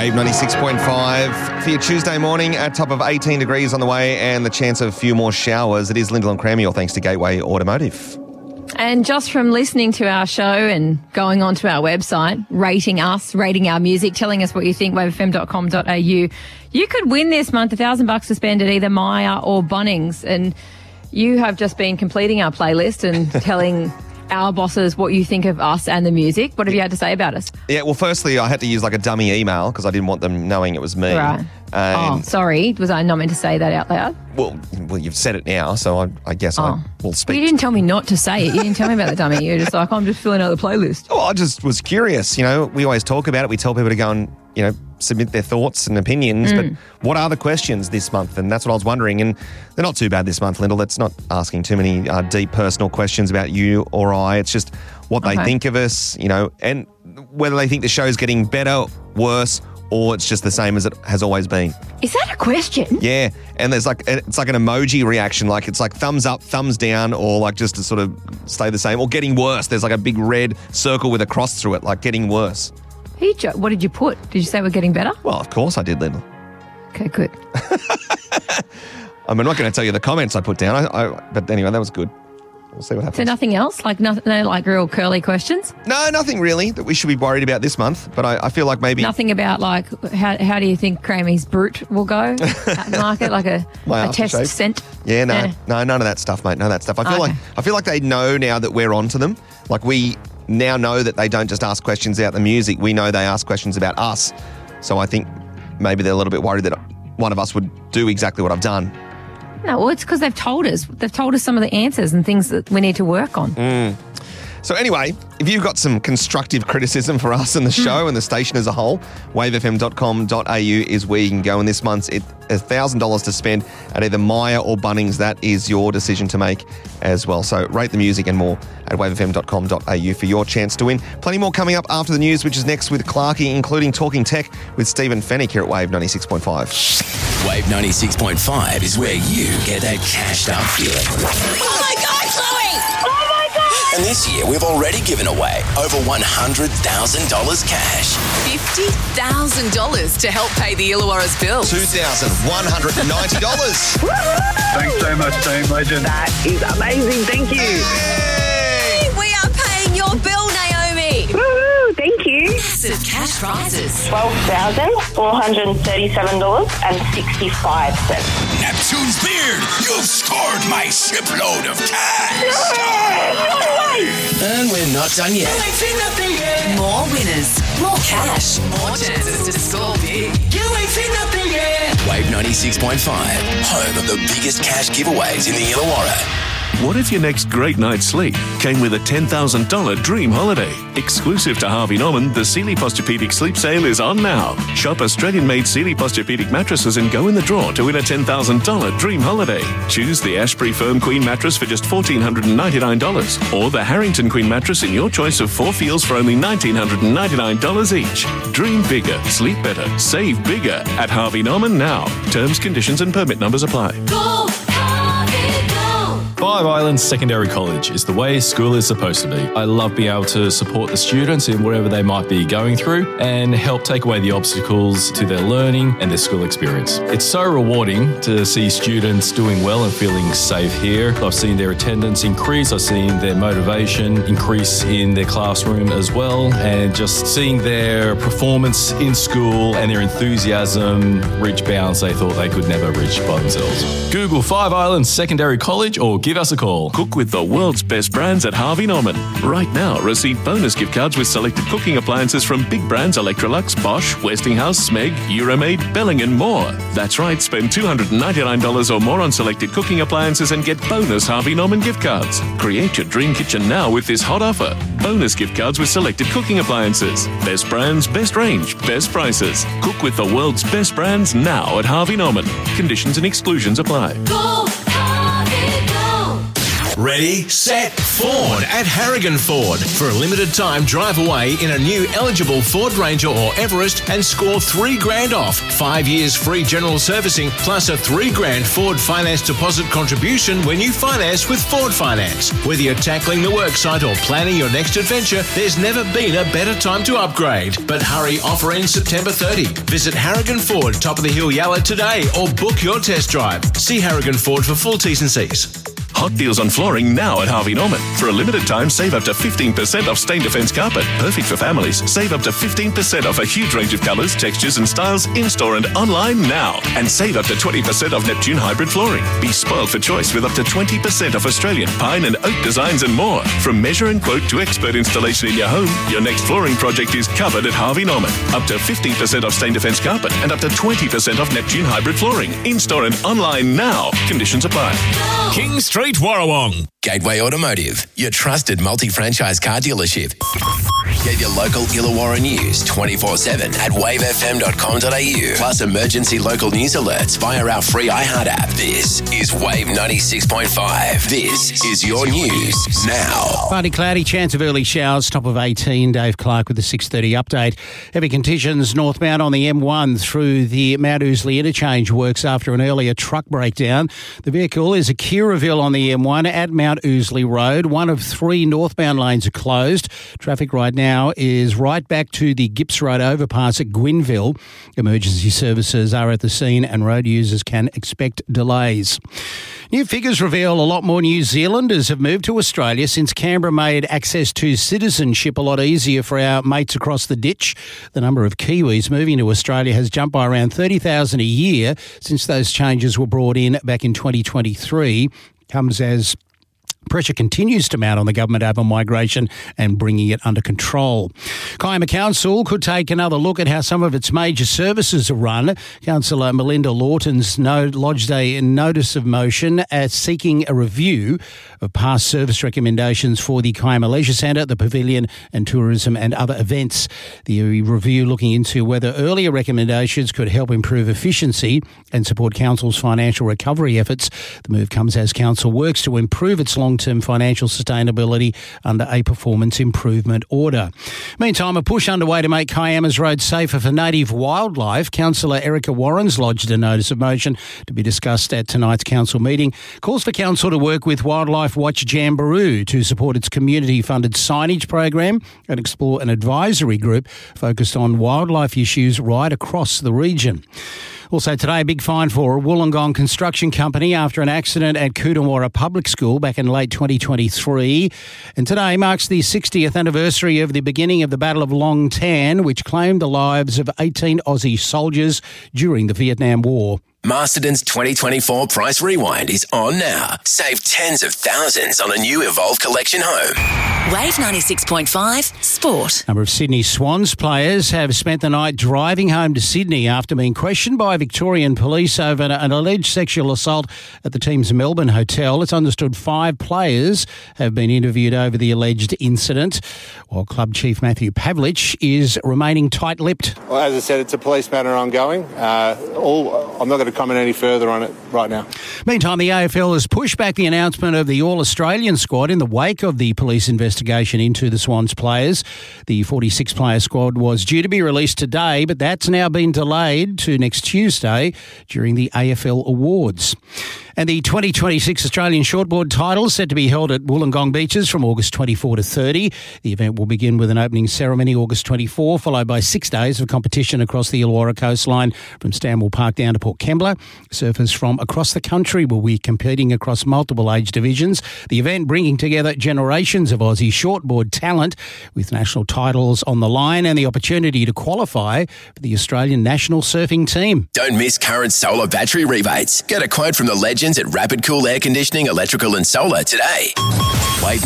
Wave 96.5 for your Tuesday morning at top of 18 degrees on the way and the chance of a few more showers. It is Lyndall and Crammy, all thanks to Gateway Automotive. And just from listening to our show and going onto our website, rating us, rating our music, telling us what you think, wavefm.com.au, you could win this month $1,000 to spend at either Myer or Bunnings. And you have just been completing our playlist and telling our bosses what you think of us and the music. What have you had to say about us? Yeah, well, firstly, I had to use like a dummy email because I didn't want them knowing it was me. Right. Sorry. Was I not meant to say that out loud? Well, you've said it now, so I guess I will speak. You didn't tell me not to say it. You didn't tell me about the dummy. You're just like, I'm just filling out the playlist. Oh, I just was curious. You know, we always talk about it. We tell people to go and, you know, submit their thoughts and opinions. But what are the questions this month? And that's what I was wondering. And they're not too bad this month, Lyndall. It's not asking too many deep personal questions about you or I. It's just what they think of us, you know, and whether they think the show's getting better, worse, or it's just the same as it has always been. Is that a question? Yeah. And there's like, it's like an emoji reaction. Like it's like thumbs up, thumbs down, or like just to sort of stay the same, or getting worse. There's like a big red circle with a cross through it, like getting worse. What did you put? Did you say we're getting better? Well, of course I did, Lyndall. Okay, good. I'm not going to tell you the comments I put down, but anyway, that was good. We'll see what happens. So nothing else? Like no like real curly questions? No, nothing really that we should be worried about this month, but I feel like maybe... Nothing about like how do you think Crammy's Brute will go out in the market? Like a test scent? Yeah, no, none of that stuff, mate. None of that stuff. I feel like they know now that we're onto them. Like we now know that they don't just ask questions about the music. We know they ask questions about us. So I think maybe they're a little bit worried that one of us would do exactly what I've done. No, well, it's because they've told us. They've told us some of the answers and things that we need to work on. So anyway, if you've got some constructive criticism for us and the show and the station as a whole, wavefm.com.au is where you can go. And this month's $1,000 to spend at either Myer or Bunnings. That is your decision to make as well. So rate the music and more at wavefm.com.au for your chance to win. Plenty more coming up after the news, which is next with Clarkey, including Talking Tech with Stephen Fennick here at Wave 96.5. Wave 96.5 is where you get that cashed up feeling. Oh my God, Chloe! Oh my God! And this year, we've already given away over $100,000 cash. $50,000 to help pay the Illawarra's bill. $2,190. Thanks so much, Team Legend. That is amazing. Thank you. Hey, we are paying your bill, Naomi. Woohoo! Thank you. Massive cash prizes. $12,437.65. Neptune's Beard, you've scored my shipload of cash. And we're not done yet. More winners, more cash, more chances to score big. You ain't seen nothing yet. Wave 96.5, home of the biggest cash giveaways in the Illawarra. What if your next great night's sleep came with a $10,000 dream holiday? Exclusive to Harvey Norman, the Sealy Posturepedic Sleep Sale is on now. Shop Australian-made Sealy Posturepedic mattresses and go in the draw to win a $10,000 dream holiday. Choose the Ashbury Firm Queen mattress for just $1,499 or the Harrington Queen mattress in your choice of 4 feels for only $1,999 each. Dream bigger, sleep better, save bigger at Harvey Norman now. Terms, conditions and permit numbers apply. Go, Harvey, go. Five Islands Secondary College is the way school is supposed to be. I love being able to support the students in whatever they might be going through and help take away the obstacles to their learning and their school experience. It's so rewarding to see students doing well and feeling safe here. I've seen their attendance increase. I've seen their motivation increase in their classroom as well, and just seeing their performance in school and their enthusiasm reach bounds they thought they could never reach by themselves. Google Five Islands Secondary College or give us a call. Cook with the world's best brands at Harvey Norman. Right now, receive bonus gift cards with selected cooking appliances from big brands Electrolux, Bosch, Westinghouse, Smeg, Euromaid, Belling and more. That's right, spend $299 or more on selected cooking appliances and get bonus Harvey Norman gift cards. Create your dream kitchen now with this hot offer. Bonus gift cards with selected cooking appliances. Best brands, best range, best prices. Cook with the world's best brands now at Harvey Norman. Conditions and exclusions apply. Go, Harvey, go. Ready, set, Ford at Harrigan Ford. For a limited time, drive away in a new eligible Ford Ranger or Everest and score $3,000 off. 5 years free general servicing plus a $3,000 Ford finance deposit contribution when you finance with Ford Finance. Whether you're tackling the worksite or planning your next adventure, there's never been a better time to upgrade. But hurry, offer ends September 30. Visit Harrigan Ford, Top of the Hill Yalla today or book your test drive. See Harrigan Ford for full T's and C's. Hot deals on flooring now at Harvey Norman. For a limited time, save up to 15% off Stain Defence carpet. Perfect for families. Save up to 15% off a huge range of colours, textures and styles in-store and online now. And save up to 20% off Neptune hybrid flooring. Be spoiled for choice with up to 20% off Australian pine and oak designs and more. From measure and quote to expert installation in your home, your next flooring project is covered at Harvey Norman. Up to 15% off Stain Defence carpet and up to 20% off Neptune hybrid flooring. In-store and online now. Conditions apply. King Street, Warrawong. Gateway Automotive, your trusted multi-franchise car dealership. Get your local Illawarra news 24/7 at wavefm.com.au. Plus emergency local news alerts via our free iHeart app. This is Wave 96.5. This is your news now. Partly cloudy, chance of early showers, top of 18. Dave Clark with the 6:30 update. Heavy conditions northbound on the M1 through the Mount Ousley interchange works after an earlier truck breakdown. The vehicle is a Kiraville on the M1 at Mount Ousley Road. One of 3 northbound lanes are closed. Traffic right now is right back to the Gips Road overpass at Gwynville. Emergency services are at the scene and road users can expect delays. New figures reveal a lot more New Zealanders have moved to Australia since Canberra made access to citizenship a lot easier for our mates across the ditch. The number of Kiwis moving to Australia has jumped by around 30,000 a year since those changes were brought in back in 2023. Comes as pressure continues to mount on the government over migration and bringing it under control. Kiama Council could take another look at how some of its major services are run. Councillor Melinda Lawton's lodged a notice of motion seeking a review of past service recommendations for the Kiama Leisure Centre, the Pavilion and tourism and other events. The review looking into whether earlier recommendations could help improve efficiency and support Council's financial recovery efforts. The move comes as Council works to improve its long-term financial sustainability under a performance improvement order. Meantime, a push underway to make Kiama's roads safer for native wildlife. Councillor Erica Warren's lodged a notice of motion to be discussed at tonight's council meeting. Calls for council to work with Wildlife Watch Jamboree to support its community-funded signage program and explore an advisory group focused on wildlife issues right across the region. Also today, a big fine for a Wollongong construction company after an accident at Coonawarra Public School back in late 2023. And today marks the 60th anniversary of the beginning of the Battle of Long Tan, which claimed the lives of 18 Aussie soldiers during the Vietnam War. Masterton's 2024 Price Rewind is on now. Save tens of thousands on a new Evolve Collection home. Wave 96.5 Sport. A number of Sydney Swans players have spent the night driving home to Sydney after being questioned by Victorian police over an alleged sexual assault at the team's Melbourne hotel. It's understood 5 players have been interviewed over the alleged incident, while club chief Matthew Pavlich is remaining tight-lipped. Well, as I said, it's a police matter ongoing. I'm not going to comment any further on it right now. Meantime, the AFL has pushed back the announcement of the All-Australian squad in the wake of the police investigation into the Swans players. The 46-player squad was due to be released today, but that's now been delayed to next Tuesday during the AFL Awards. And the 2026 Australian Shortboard title is set to be held at Wollongong Beaches from August 24 to 30. The event will begin with an opening ceremony August 24, followed by 6 days of competition across the Illawarra coastline from Stanwell Park down to Port Kembla. Surfers from across the country will be competing across multiple age divisions. The event bringing together generations of Aussie shortboard talent with national titles on the line and the opportunity to qualify for the Australian national surfing team. Don't miss current solar battery rebates. Get a quote from the legends at Rapid Cool Air Conditioning, Electrical and Solar today. Wave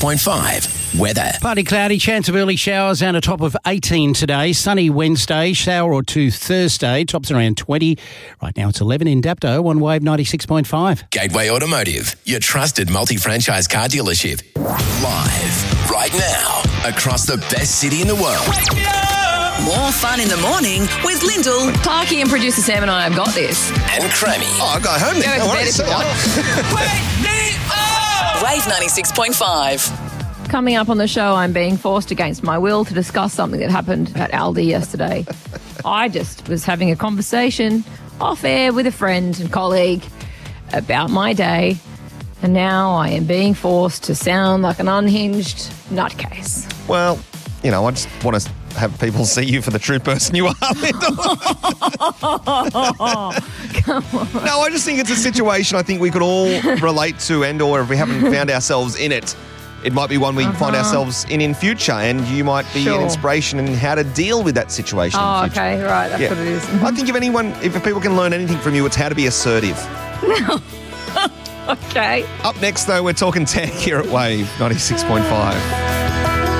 96.5 weather. Partly cloudy, chance of early showers and a top of 18 today. Sunny Wednesday, shower or two Thursday, tops around 20. Right now it's 11 in Dapto on Wave 96.5. Gateway Automotive, your trusted multi-franchise car dealership. Live right now across the best city in the world. More fun in the morning with Lyndall. Clarky and producer Sam and I have got this. And Crammy. Oh, I'll go home then. Go to bed if you want. Wake me up! Wave 96.5. Coming up on the show, I'm being forced against my will to discuss something that happened at Aldi yesterday. I just was having a conversation off air with a friend and colleague about my day, and now I am being forced to sound like an unhinged nutcase. Well, you know, I just want to have people see you for the true person you are. Come on. No, I just think it's a situation I think we could all relate to, and or if we haven't found ourselves in it, it might be one we find ourselves in future, and you might be an inspiration in how to deal with that situation in future. Okay, right, that's what it is. I think if people can learn anything from you, it's how to be assertive. Okay. Up next, though, we're talking tech here at Wave 96.5.